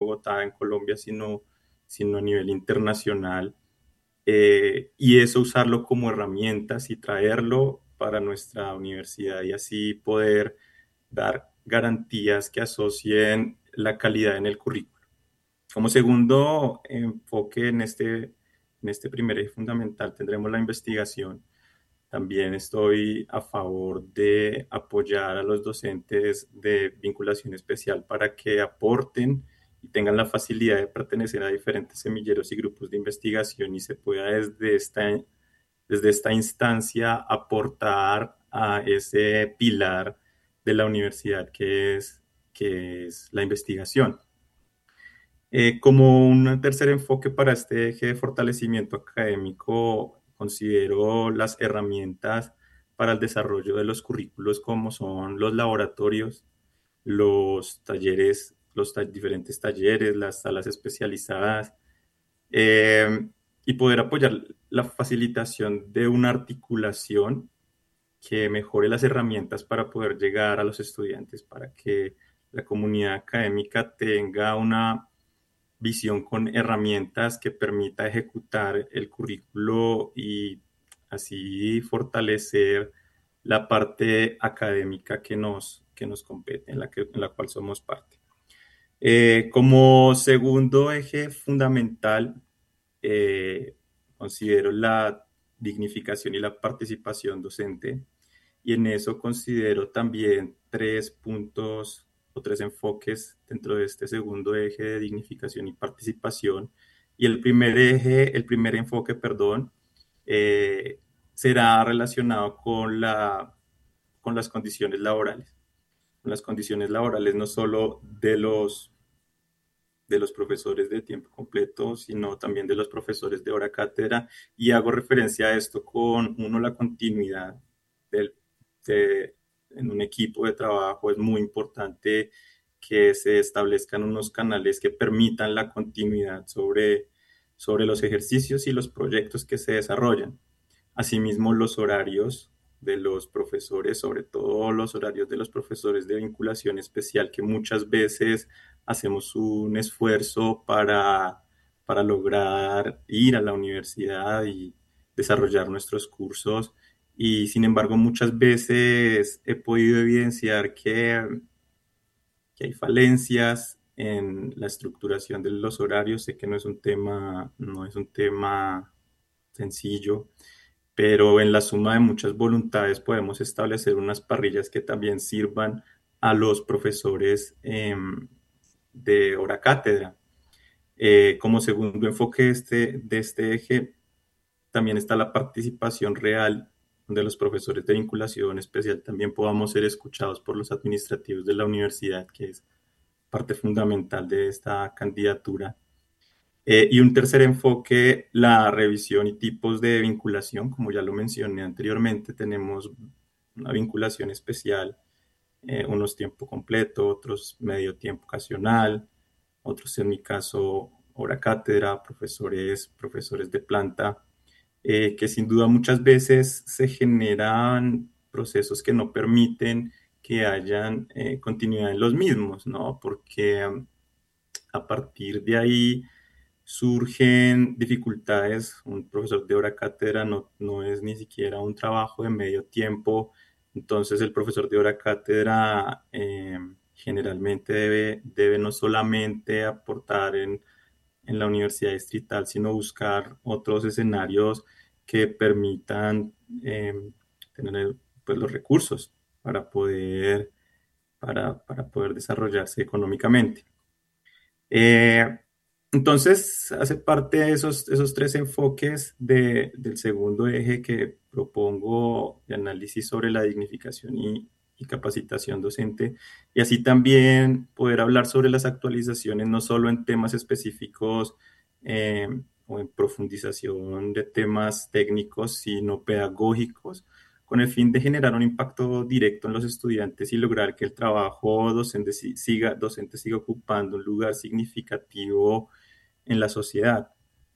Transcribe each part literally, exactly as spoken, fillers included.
Bogotá, en Colombia, sino, sino a nivel internacional. Eh, y eso usarlo como herramientas y traerlo para nuestra universidad y así poder dar garantías que asocien la calidad en el currículo. Como segundo enfoque en este, en este primer eje fundamental tendremos la investigación. También estoy a favor de apoyar a los docentes de vinculación especial para que aporten y tengan la facilidad de pertenecer a diferentes semilleros y grupos de investigación y se pueda desde esta, desde esta instancia aportar a ese pilar de la universidad que es, que es la investigación. Eh, como un tercer enfoque para este eje de fortalecimiento académico, considero las herramientas para el desarrollo de los currículos como son los laboratorios, los talleres, los ta- diferentes talleres, las salas especializadas, eh, y poder apoyar la facilitación de una articulación que mejore las herramientas para poder llegar a los estudiantes, para que la comunidad académica tenga una visión con herramientas que permita ejecutar el currículo y así fortalecer la parte académica que nos, que nos compete, en la, que, en la cual somos parte. Eh, como segundo eje fundamental, eh, considero la dignificación y la participación docente y en eso considero también tres puntos o tres enfoques dentro de este segundo eje de dignificación y participación. Y el primer eje, el primer enfoque, perdón, eh, será relacionado con, la, con las condiciones laborales. Con las condiciones laborales no solo de los, de los profesores de tiempo completo, sino también de los profesores de hora cátedra. Y hago referencia a esto con, uno, la continuidad del, de, en un equipo de trabajo. Es muy importante que se establezcan unos canales que permitan la continuidad sobre, sobre los ejercicios y los proyectos que se desarrollan. Asimismo, los horarios de los profesores, sobre todo los horarios de los profesores de vinculación especial, que muchas veces hacemos un esfuerzo para, para lograr ir a la universidad y desarrollar nuestros cursos. Y sin embargo, muchas veces he podido evidenciar que, que hay falencias en la estructuración de los horarios. Sé que no es un tema, no es un tema sencillo, pero en la suma de muchas voluntades podemos establecer unas parrillas que también sirvan a los profesores eh, de hora cátedra. Eh, como segundo enfoque de este, de este eje, también está la participación real de los profesores de vinculación especial. También podamos ser escuchados por los administrativos de la universidad, que es parte fundamental de esta candidatura. Eh, y un tercer enfoque, la revisión y tipos de vinculación. Como ya lo mencioné anteriormente, tenemos una vinculación especial, eh, unos tiempo completo, otros medio tiempo ocasional, otros en mi caso hora cátedra, profesores, profesores de planta, eh, que sin duda muchas veces se generan procesos que no permiten que hayan eh, continuidad en los mismos, ¿no? Porque um, a partir de ahí surgen dificultades. Un profesor de hora cátedra no, no es ni siquiera un trabajo de medio tiempo. Entonces el profesor de hora cátedra eh, generalmente debe, debe no solamente aportar en, en la universidad distrital, sino buscar otros escenarios que permitan eh, tener pues, los recursos para poder, para, para poder desarrollarse económicamente. Eh, entonces, hace parte de esos, esos tres enfoques de- del segundo eje que propongo de análisis sobre la dignificación y, y capacitación docente, y así también poder hablar sobre las actualizaciones, no solo en temas específicos eh, o en profundización de temas técnicos, sino pedagógicos, con el fin de generar un impacto directo en los estudiantes y lograr que el trabajo docente si- siga, docente siga ocupando un lugar significativo en la sociedad.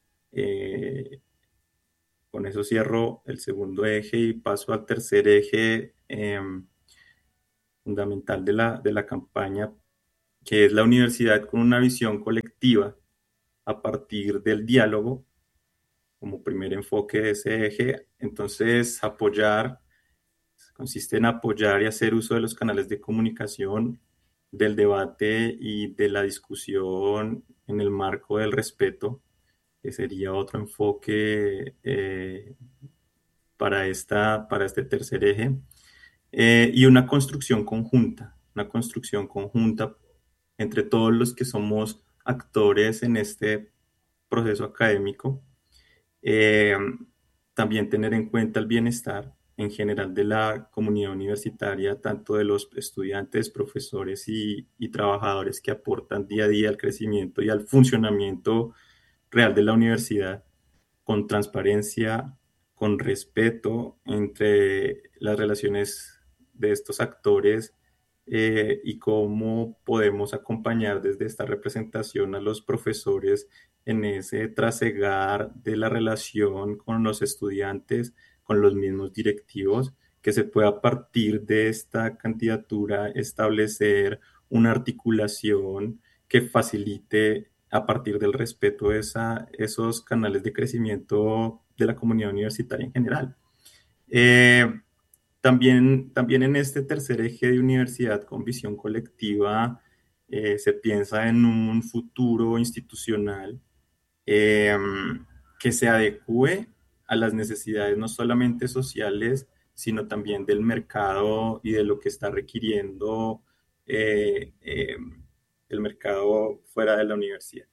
Eh, con eso cierro el segundo eje y paso al tercer eje eh, fundamental de la, de la campaña que es la universidad con una visión colectiva a partir del diálogo como primer enfoque de ese eje. Entonces, apoyar consiste en apoyar y hacer uso de los canales de comunicación, del debate y de la discusión en el marco del respeto, que sería otro enfoque eh, para, esta, para este tercer eje, eh, y una construcción conjunta, una construcción conjunta entre todos los que somos actores en este proceso académico. Eh, También tener en cuenta el bienestar en general de la comunidad universitaria, tanto de los estudiantes, profesores y, y trabajadores que aportan día a día al crecimiento y al funcionamiento real de la universidad, con transparencia, con respeto entre las relaciones de estos actores, eh, y cómo podemos acompañar desde esta representación a los profesores en ese trasegar de la relación con los estudiantes, con los mismos directivos, que se pueda a partir de esta candidatura establecer una articulación que facilite a partir del respeto a esa, esos canales de crecimiento de la comunidad universitaria en general. Eh, también, también en este tercer eje de universidad con visión colectiva, eh, se piensa en un futuro institucional eh, que se adecue a las necesidades no solamente sociales, sino también del mercado y de lo que está requiriendo eh, eh, el mercado fuera de la universidad.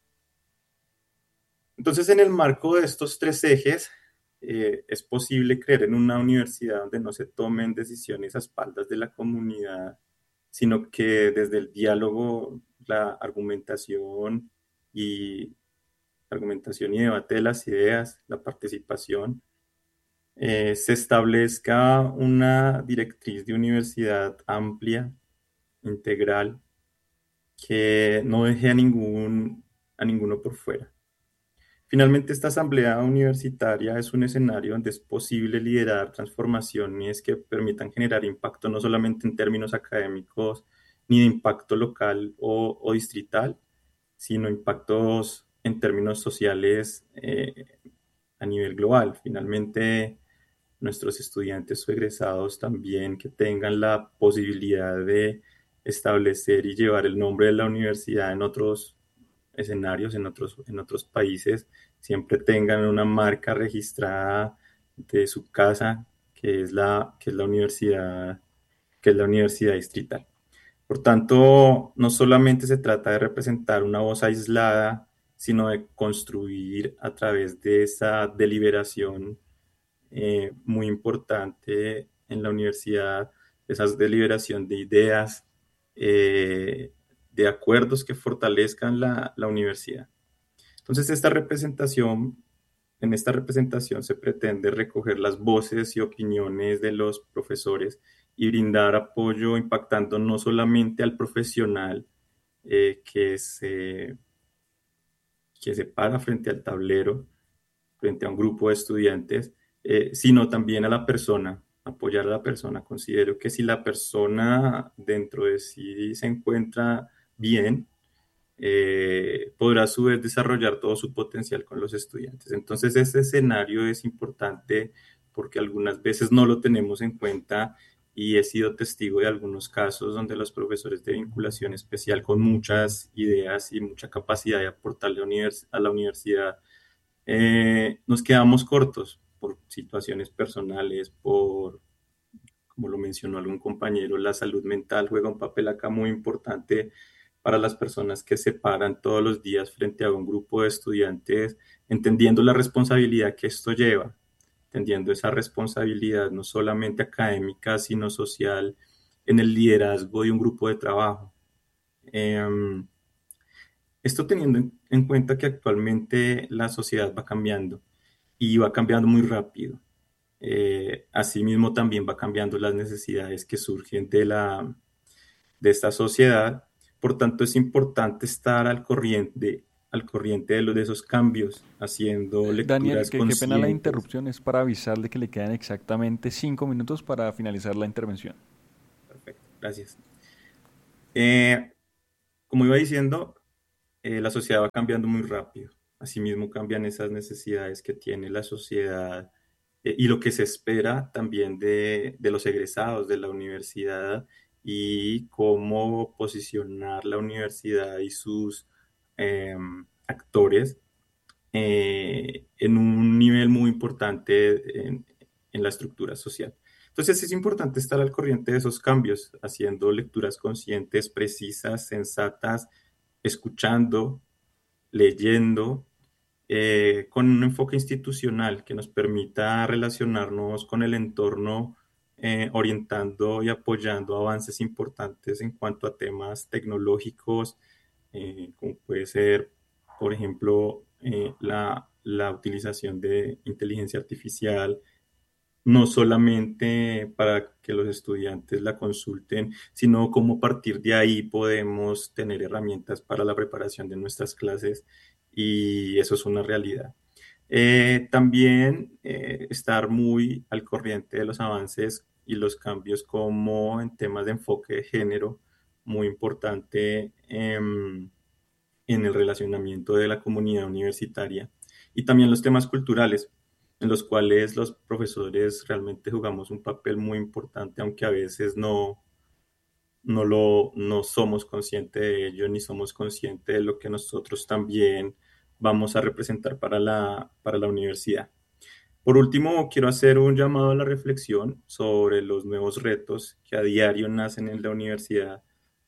Entonces, en el marco de estos tres ejes, eh, es posible creer en una universidad donde no se tomen decisiones a espaldas de la comunidad, sino que desde el diálogo, la argumentación y argumentación y debate de las ideas, la participación, eh, se establezca una directriz de universidad amplia, integral, que no deje a ningún, a ninguno por fuera. Finalmente, esta asamblea universitaria es un escenario donde es posible liderar transformaciones que permitan generar impacto no solamente en términos académicos ni de impacto local o, o distrital, sino impactos en términos sociales eh, a nivel global. Finalmente, nuestros estudiantes o egresados también que tengan la posibilidad de establecer y llevar el nombre de la universidad en otros escenarios, en otros, en otros países, siempre tengan una marca registrada de su casa, que es la, que es la universidad, que es la universidad distrital. Por tanto, no solamente se trata de representar una voz aislada, sino de construir a través de esa deliberación eh, muy importante en la universidad, esa deliberación de ideas, eh, de acuerdos que fortalezcan la, la universidad. Entonces, esta representación, en esta representación se pretende recoger las voces y opiniones de los profesores y brindar apoyo impactando no solamente al profesional eh, que se, que se para frente al tablero, frente a un grupo de estudiantes, eh, sino también a la persona, apoyar a la persona. Considero que si la persona dentro de sí se encuentra bien, eh, podrá a su vez desarrollar todo su potencial con los estudiantes. Entonces, este escenario es importante porque algunas veces no lo tenemos en cuenta y he sido testigo de algunos casos donde los profesores de vinculación especial con muchas ideas y mucha capacidad de aportarle a, univers a la universidad, eh, nos quedamos cortos por situaciones personales, por, como lo mencionó algún compañero, la salud mental juega un papel acá muy importante para las personas que se paran todos los días frente a un grupo de estudiantes, entendiendo la responsabilidad que esto lleva, entendiendo esa responsabilidad no solamente académica, sino social en el liderazgo de un grupo de trabajo. Eh, Esto teniendo en, en cuenta que actualmente la sociedad va cambiando y va cambiando muy rápido. Eh, asimismo, también va cambiando las necesidades que surgen de, la, de esta sociedad. Por tanto, es importante estar al corriente, al corriente de, los, de esos cambios, haciendo Eh, Daniel, lecturas qué, qué pena la conscientes. interrupción, es para avisarle que le quedan exactamente cinco minutos para finalizar la intervención. Perfecto, gracias. Eh, como iba diciendo, eh, la sociedad va cambiando muy rápido. Asimismo cambian esas necesidades que tiene la sociedad eh, y lo que se espera también de, de los egresados de la universidad y cómo posicionar la universidad y sus eh, actores eh, en un nivel muy importante en, en la estructura social. Entonces es importante estar al corriente de esos cambios, haciendo lecturas conscientes, precisas, sensatas, escuchando, leyendo, eh, con un enfoque institucional que nos permita relacionarnos con el entorno, eh, orientando y apoyando avances importantes en cuanto a temas tecnológicos, eh, como puede ser, por ejemplo, eh, la, la utilización de inteligencia artificial, no solamente para que los estudiantes la consulten, sino cómo a partir de ahí podemos tener herramientas para la preparación de nuestras clases y eso es una realidad. Eh, también eh, estar muy al corriente de los avances y los cambios como en temas de enfoque de género, muy importante em, en el relacionamiento de la comunidad universitaria y también los temas culturales en los cuales los profesores realmente jugamos un papel muy importante, aunque a veces no, no, lo, no somos conscientes de ello, ni somos conscientes de lo que nosotros también vamos a representar para la, para la universidad. Por último, quiero hacer un llamado a la reflexión sobre los nuevos retos que a diario nacen en la universidad,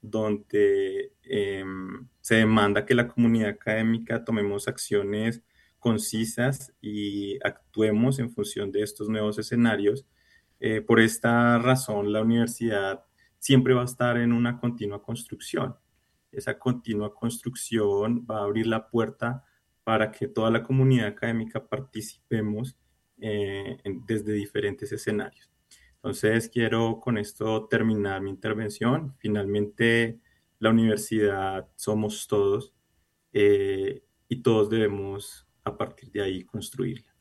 donde eh, se demanda que la comunidad académica tomemos acciones concisas y actuemos en función de estos nuevos escenarios. Eh, por esta razón, la universidad siempre va a estar en una continua construcción. Esa continua construcción va a abrir la puerta para que toda la comunidad académica participemos eh, en, desde diferentes escenarios. Entonces, quiero con esto terminar mi intervención. Finalmente, la universidad somos todos eh, y todos debemos a partir de ahí construirla.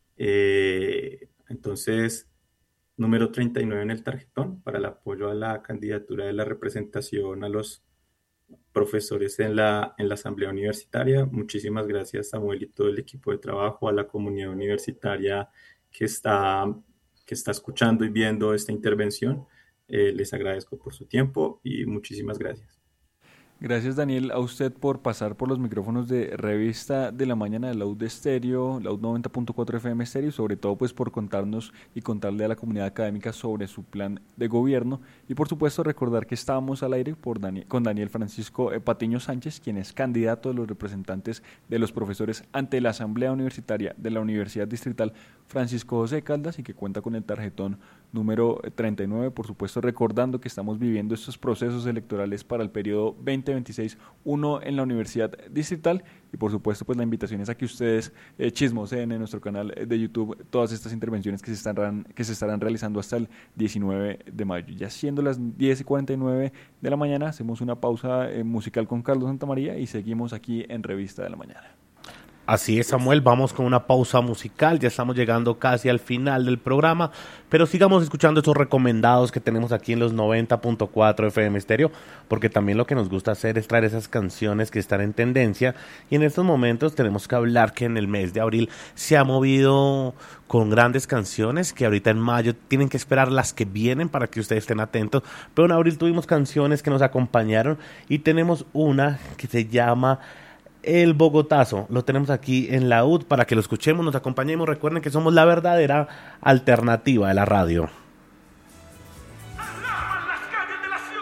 Eh, entonces, número treinta y nueve en el tarjetón para el apoyo a la candidatura de la representación a los profesores en la, en la asamblea universitaria. Muchísimas gracias, Samuel, y todo el equipo de trabajo, a la comunidad universitaria que está, que está escuchando y viendo esta intervención. Eh, les agradezco por su tiempo y muchísimas gracias. Gracias, Daniel, a usted por pasar por los micrófonos de Revista de la Mañana de Laud Estéreo, Laud noventa punto cuatro F M Estéreo, y sobre todo pues por contarnos y contarle a la comunidad académica sobre su plan de gobierno. Y por supuesto recordar que estábamos al aire por Daniel, con Daniel Francisco Patiño Sánchez, quien es candidato de los representantes de los profesores ante la Asamblea Universitaria de la Universidad Distrital Francisco José Caldas y que cuenta con el tarjetón número treinta y nueve, por supuesto recordando que estamos viviendo estos procesos electorales para el periodo veinte veintiséis, uno en la Universidad Distrital, y por supuesto pues la invitación es a que ustedes eh, chismoseen en nuestro canal de YouTube todas estas intervenciones que se estarán, que se estarán realizando hasta el diecinueve de mayo. Ya siendo las diez y cuarenta y nueve de la mañana, hacemos una pausa eh, musical con Carlos Santamaría y seguimos aquí en Revista de la Mañana. Así es, Samuel, vamos con una pausa musical, ya estamos llegando casi al final del programa, pero sigamos escuchando estos recomendados que tenemos aquí en los noventa punto cuatro F M Estéreo, porque también lo que nos gusta hacer es traer esas canciones que están en tendencia, y en estos momentos tenemos que hablar que en el mes de abril se ha movido con grandes canciones, que ahorita en mayo tienen que esperar las que vienen para que ustedes estén atentos, pero en abril tuvimos canciones que nos acompañaron, y tenemos una que se llama El Bogotazo, lo tenemos aquí en la U D para que lo escuchemos, nos acompañemos. Recuerden que somos la verdadera alternativa de la radio.